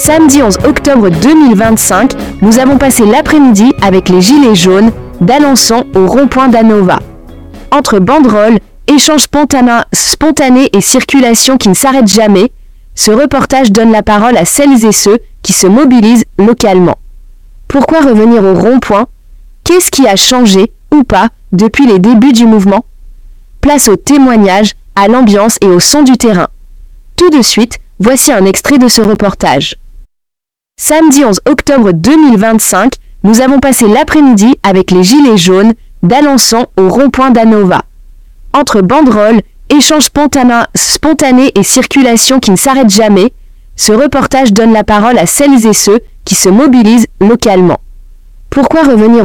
Samedi 11 octobre 2025, nous avons passé l'après-midi avec les Gilets jaunes d'Alençon au rond-point d'Anova. Entre banderoles, échanges spontanés et circulation qui ne s'arrête jamais, ce reportage donne la parole à celles et ceux qui se mobilisent localement. Pourquoi revenir au rond-point? Qu'est-ce qui a changé, ou pas, depuis les débuts du mouvement? Place au témoignage, à l'ambiance et au son du terrain. Tout de suite, voici un extrait de ce reportage. Samedi 11 octobre 2025, nous avons passé l'après-midi avec les Gilets jaunes d'Alençon au rond-point d'Anova. Entre banderoles, échanges spontanés et circulation qui ne s'arrête jamais, ce reportage donne la parole à celles et ceux qui se mobilisent localement. Pourquoi revenir